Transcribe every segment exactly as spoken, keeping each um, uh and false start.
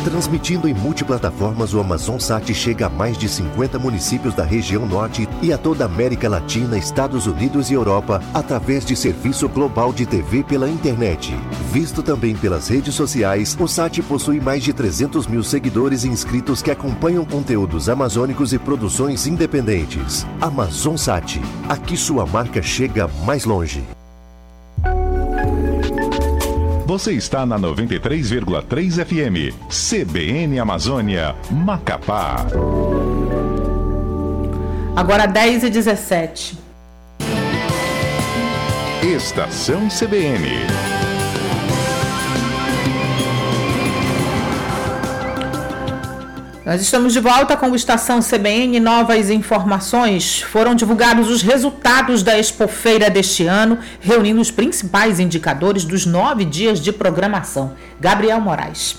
Transmitindo em multiplataformas, o AmazonSat chega a mais de cinquenta municípios da região norte e a toda a América Latina, Estados Unidos e Europa, através de serviço global de T V pela internet. Visto também pelas redes sociais, o Sat possui mais de trezentos mil seguidores e inscritos que acompanham conteúdos amazônicos e produções independentes. AmazonSat. Aqui sua marca chega mais longe. Você está na noventa e três vírgula três F M, C B N Amazônia, Macapá. Agora dez e dezessete. Estação C B N. Nós estamos de volta com o Estação C B N. Novas informações. Foram divulgados os resultados da Expofeira deste ano, reunindo os principais indicadores dos nove dias de programação. Gabriel Moraes.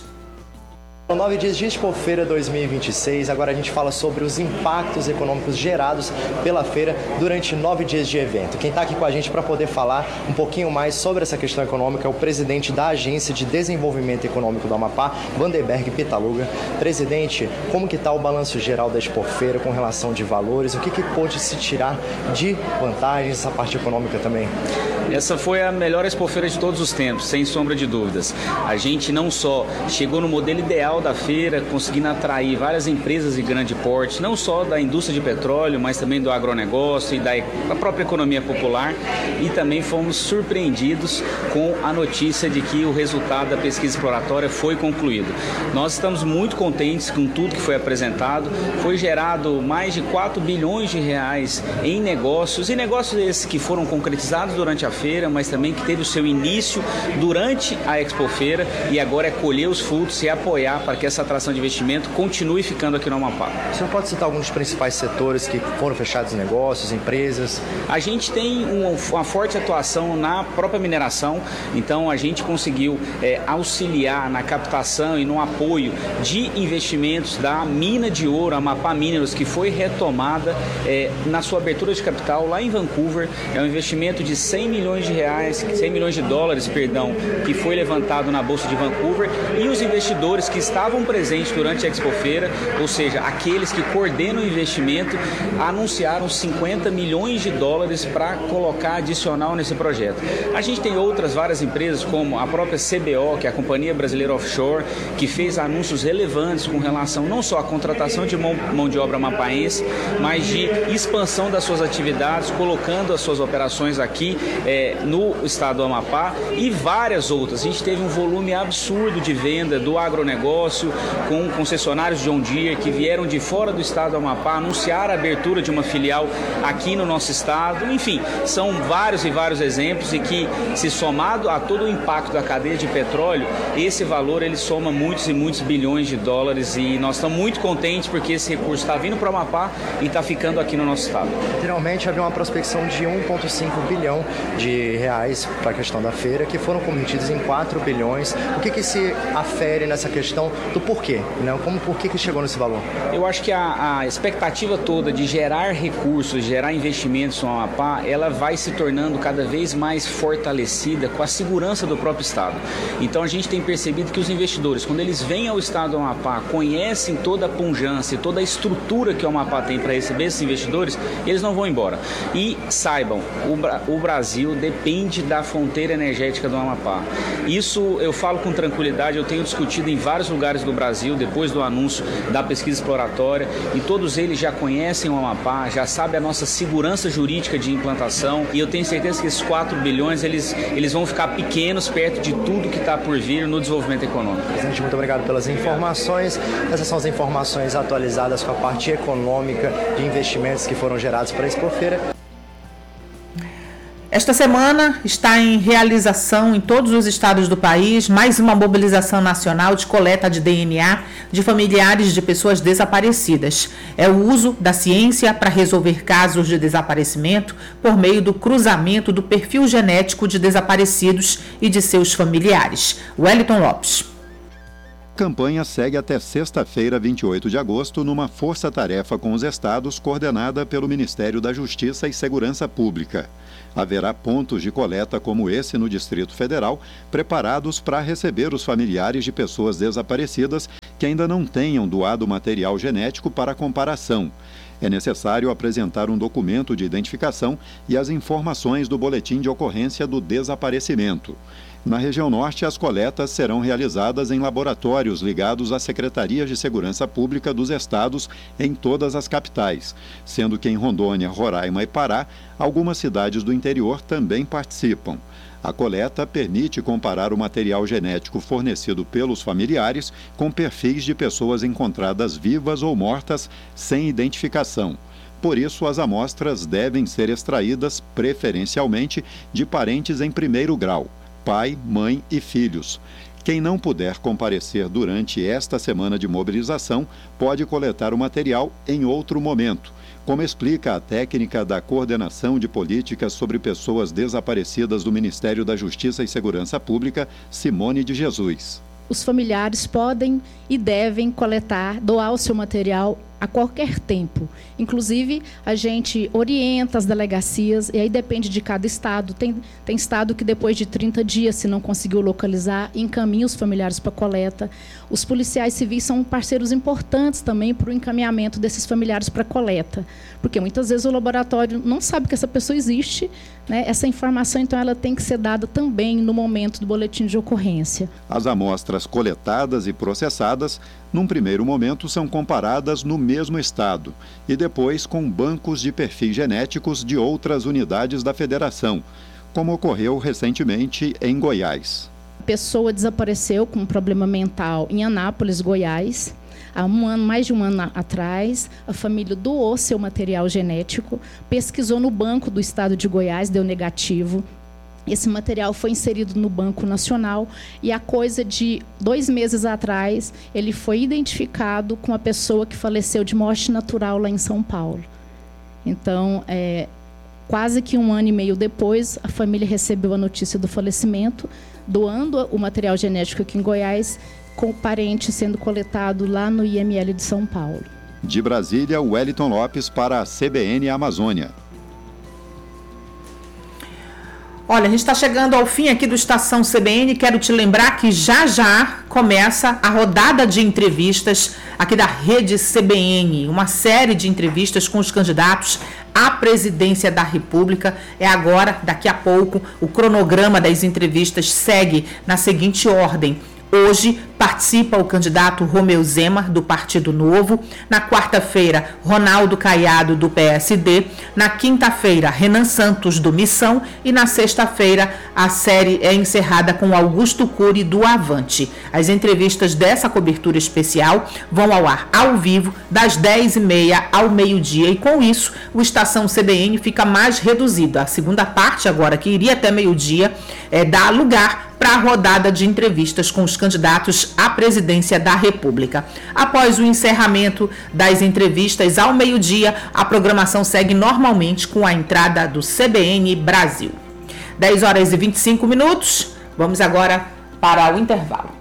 São nove dias de Expofeira dois mil e vinte e seis. Agora a gente fala sobre os impactos econômicos gerados pela feira durante nove dias de evento. Quem está aqui com a gente para poder falar um pouquinho mais sobre essa questão econômica é o presidente da Agência de Desenvolvimento Econômico do Amapá, Vanderberg Pitaluga. Presidente, como que está o balanço geral da Expofeira com relação de valores? O que, que pôde se tirar de vantagens, essa parte econômica também? Essa foi a melhor Expofeira de todos os tempos, sem sombra de dúvidas. A gente não só chegou no modelo ideal da feira, conseguindo atrair várias empresas de grande porte, não só da indústria de petróleo, mas também do agronegócio e da, da própria economia popular, e também fomos surpreendidos com a notícia de que o resultado da pesquisa exploratória foi concluído. Nós estamos muito contentes com tudo que foi apresentado. Foi gerado mais de quatro bilhões de reais em negócios, e negócios esses que foram concretizados durante a feira, mas também que teve o seu início durante a Expofeira, e agora é colher os frutos e apoiar para que essa atração de investimento continue ficando aqui no Amapá. O senhor pode citar alguns dos principais setores que foram fechados, negócios, empresas? A gente tem um, uma forte atuação na própria mineração, então a gente conseguiu é, auxiliar na captação e no apoio de investimentos da mina de ouro, Amapá Minerals, que foi retomada é, na sua abertura de capital lá em Vancouver. É um investimento de cem milhões de reais, cem milhões de dólares, perdão, que foi levantado na Bolsa de Vancouver, e os investidores que estavam presentes durante a Expofeira, ou seja, aqueles que coordenam o investimento, anunciaram cinquenta milhões de dólares para colocar adicional nesse projeto. A gente tem outras várias empresas, como a própria C B O, que é a Companhia Brasileira Offshore, que fez anúncios relevantes com relação não só à contratação de mão, mão de obra amapaense, mas de expansão das suas atividades, colocando as suas operações aqui é, no estado do Amapá, e várias outras. A gente teve um volume absurdo de venda do agronegócio, com concessionários John Deere que vieram de fora do estado do Amapá anunciar a abertura de uma filial aqui no nosso estado. Enfim, são vários e vários exemplos, e que, se somado a todo o impacto da cadeia de petróleo, esse valor ele soma muitos e muitos bilhões de dólares, e nós estamos muito contentes porque esse recurso está vindo para o Amapá e está ficando aqui no nosso estado. Finalmente havia uma prospecção de um vírgula cinco bilhão de reais para a questão da feira, que foram convertidos em quatro bilhões. O que que se afere nessa questão do porquê, né? Como, por que que chegou nesse valor? Eu acho que a, a expectativa toda de gerar recursos, gerar investimentos no Amapá, ela vai se tornando cada vez mais fortalecida com a segurança do próprio estado. Então a gente tem percebido que os investidores, quando eles vêm ao estado do Amapá, conhecem toda a pujança e toda a estrutura que o Amapá tem para receber esses investidores, eles não vão embora. E saibam, o, Bra- o Brasil depende da fronteira energética do Amapá. Isso eu falo com tranquilidade, eu tenho discutido em vários lugares do Brasil, depois do anúncio da pesquisa exploratória, e todos eles já conhecem o Amapá, já sabem a nossa segurança jurídica de implantação, e eu tenho certeza que esses quatro bilhões, eles, eles vão ficar pequenos perto de tudo que está por vir no desenvolvimento econômico. Presidente, muito obrigado pelas informações. Essas são as informações atualizadas com a parte econômica de investimentos que foram gerados para a Expofeira. Esta semana está em realização em todos os estados do país mais uma mobilização nacional de coleta de D N A de familiares de pessoas desaparecidas. É o uso da ciência para resolver casos de desaparecimento por meio do cruzamento do perfil genético de desaparecidos e de seus familiares. Wellington Lopes. A campanha segue até sexta-feira, vinte e oito de agosto, numa força-tarefa com os estados coordenada pelo Ministério da Justiça e Segurança Pública. Haverá pontos de coleta como esse no Distrito Federal, preparados para receber os familiares de pessoas desaparecidas que ainda não tenham doado material genético para comparação. É necessário apresentar um documento de identificação e as informações do boletim de ocorrência do desaparecimento. Na região norte, as coletas serão realizadas em laboratórios ligados às secretarias de segurança pública dos estados em todas as capitais, sendo que em Rondônia, Roraima e Pará, algumas cidades do interior também participam. A coleta permite comparar o material genético fornecido pelos familiares com perfis de pessoas encontradas vivas ou mortas sem identificação. Por isso, as amostras devem ser extraídas preferencialmente de parentes em primeiro grau, pai, mãe e filhos. Quem não puder comparecer durante esta semana de mobilização pode coletar o material em outro momento, como explica a técnica da Coordenação de Políticas sobre Pessoas Desaparecidas do Ministério da Justiça e Segurança Pública, Simone de Jesus. Os familiares podem e devem coletar, doar o seu material a qualquer tempo. Inclusive, a gente orienta as delegacias, e aí depende de cada estado. Tem, tem estado que depois de trinta dias, se não conseguiu localizar, encaminha os familiares para coleta. Os policiais civis são parceiros importantes também para o encaminhamento desses familiares para coleta, porque muitas vezes o laboratório não sabe que essa pessoa existe, né? Essa informação, então, ela tem que ser dada também no momento do boletim de ocorrência. As amostras coletadas e processadas, num primeiro momento, são comparadas no mesmo estado e depois com bancos de perfis genéticos de outras unidades da federação, como ocorreu recentemente em Goiás. A pessoa desapareceu com um problema mental em Anápolis, Goiás. Há um ano, mais de um ano atrás, a família doou seu material genético, pesquisou no banco do estado de Goiás, deu negativo. Esse material foi inserido no Banco Nacional e, a coisa de dois meses atrás, ele foi identificado com a pessoa que faleceu de morte natural lá em São Paulo. Então, é, quase que um ano e meio depois, a família recebeu a notícia do falecimento, doando o material genético aqui em Goiás, com o parente sendo coletado lá no I M L de São Paulo. De Brasília, Wellington Lopes para a C B N Amazônia. Olha, a gente está chegando ao fim aqui do Estação C B N. Quero te lembrar que já já começa a rodada de entrevistas aqui da Rede C B N. Uma série de entrevistas com os candidatos à presidência da República. É agora, daqui a pouco, o cronograma das entrevistas segue na seguinte ordem. Hoje participa o candidato Romeu Zema, do Partido Novo. Na quarta-feira, Ronaldo Caiado, do P S D. Na quinta-feira, Renan Santos, do Missão. E na sexta-feira, a série é encerrada com Augusto Cury, do Avante. As entrevistas dessa cobertura especial vão ao ar ao vivo, das dez e meia ao meio-dia. E com isso, o Estação C B N fica mais reduzido. A segunda parte, agora, que iria até meio-dia, é, dá lugar para a rodada de entrevistas com os candidatos à presidência da República. Após o encerramento das entrevistas ao meio-dia, a programação segue normalmente com a entrada do C B N Brasil. dez horas e vinte e cinco minutos, vamos agora para o intervalo.